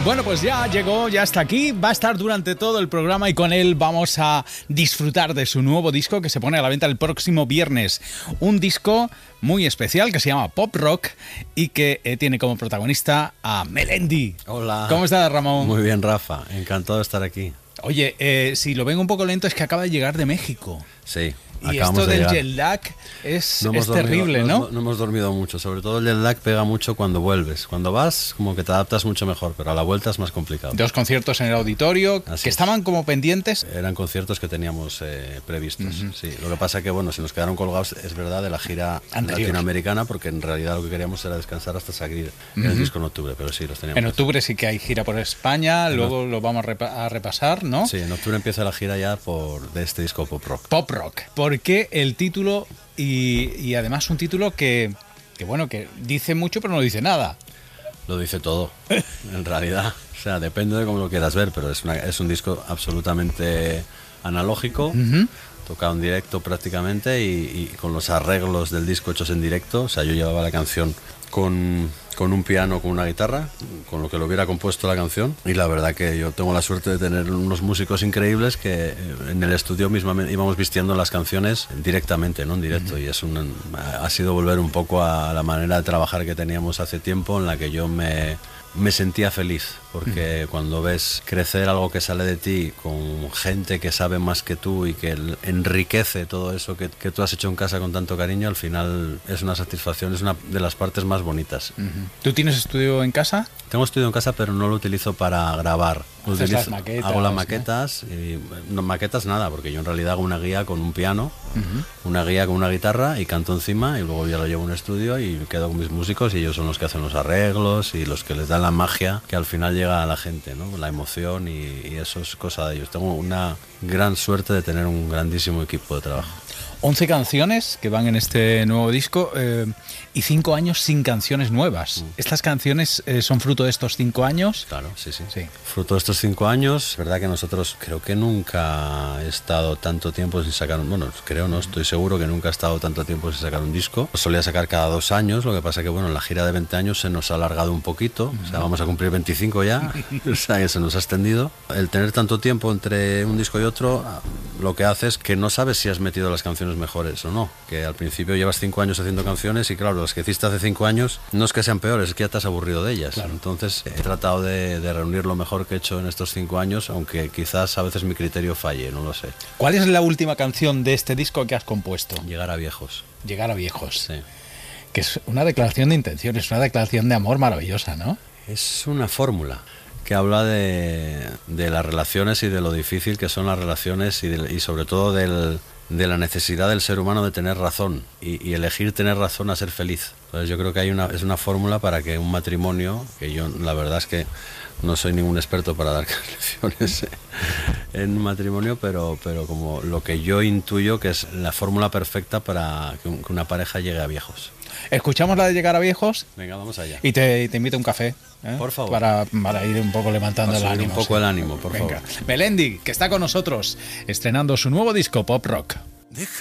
Bueno, pues ya llegó, ya está aquí, va a estar durante todo el programa y con él vamos a disfrutar de su nuevo disco que se pone a la venta el próximo viernes. Un disco muy especial que se llama Pop Rock y que tiene como protagonista a Melendi. Hola. ¿Cómo estás, Ramón? Muy bien, Rafa. Encantado de estar aquí. Oye, si lo ven un poco lento es que acaba de llegar de México. Sí. Y esto del jet lag es terrible, ¿no? No hemos dormido mucho, sobre todo el jet lag pega mucho cuando vuelves. Cuando vas, como que te adaptas mucho mejor, pero a la vuelta es más complicado. 2 conciertos en el auditorio, Así que es. estaban como pendientes. Eran conciertos que teníamos previstos, sí. Lo que pasa que, bueno, se nos quedaron colgados, es verdad, de la gira latinoamericana, porque en realidad lo que queríamos era descansar hasta salir el disco en octubre, pero sí, los teníamos. En octubre sí que hay gira por España, luego lo vamos a repasar, ¿no? Sí, en octubre empieza la gira ya de este disco Pop Rock. Pop Rock. ¿Por qué el título y además un título que bueno, que dice mucho pero no dice nada? Lo dice todo, en realidad. O sea, depende de cómo lo quieras ver, pero es un disco absolutamente analógico, tocado en directo prácticamente y con los arreglos del disco hechos en directo. O sea, yo llevaba la canción con un piano, con una guitarra, con lo que lo hubiera compuesto la canción, y la verdad que yo tengo la suerte de tener unos músicos increíbles que en el estudio mismamente íbamos vistiendo las canciones directamente, no en directo, y ha sido volver un poco a la manera de trabajar que teníamos hace tiempo, en la que yo me sentía feliz, porque cuando ves crecer algo que sale de ti con gente que sabe más que tú y que enriquece todo eso que tú has hecho en casa con tanto cariño, al final es una satisfacción, es una de las partes más bonitas. ¿Tú tienes estudio en casa? Tengo estudio en casa, pero no lo utilizo para grabar. Las maquetas, hago las maquetas, ¿no? Y no maquetas nada, porque yo en realidad hago una guía con un piano, una guía con una guitarra y canto encima, y luego ya lo llevo a un estudio y quedo con mis músicos y ellos son los que hacen los arreglos y los que les dan la magia que al final llega a la gente, ¿no? La emoción y eso es cosa de ellos. Tengo una gran suerte de tener un grandísimo equipo de trabajo. 11 canciones que van en este nuevo disco y 5 años sin canciones nuevas. ¿Estas canciones son fruto de estos 5 años? Claro, sí. Fruto de estos 5 años. Es verdad que nosotros creo que nunca he estado tanto tiempo sin sacar estoy seguro que nunca he estado tanto tiempo sin sacar un disco. Lo solía sacar cada 2 años, lo que pasa que la gira de 20 años se nos ha alargado un poquito, o sea, vamos a cumplir 25 ya, o sea, que se nos ha extendido. El tener tanto tiempo entre un disco y otro, lo que hace es que no sabes si has metido las canciones mejores o no, que al principio llevas 5 años haciendo canciones y claro, las que hiciste hace 5 años no es que sean peores, es que ya te has aburrido de ellas. Claro. Entonces he tratado de reunir lo mejor que he hecho en estos 5 años, aunque quizás a veces mi criterio falle, no lo sé. ¿Cuál es la última canción de este disco que has compuesto? Llegar a viejos. Llegar a viejos. Sí. Que es una declaración de intenciones, una declaración de amor maravillosa, ¿no? Es una fórmula que habla de las relaciones y de lo difícil que son las relaciones y sobre todo de la necesidad del ser humano de tener razón y elegir tener razón a ser feliz. Entonces yo creo que es una fórmula para que un matrimonio, que yo la verdad es que no soy ningún experto para dar lecciones en un matrimonio, pero como lo que yo intuyo que es la fórmula perfecta para que una pareja llegue a viejos. ¿Escuchamos la de Llegar a viejos? Venga, vamos allá. Y te invito a un café, ¿eh? Por favor. Para ir un poco levantando el ánimo. Un poco el ánimo, por favor. Melendi, que está con nosotros, estrenando su nuevo disco Pop Rock.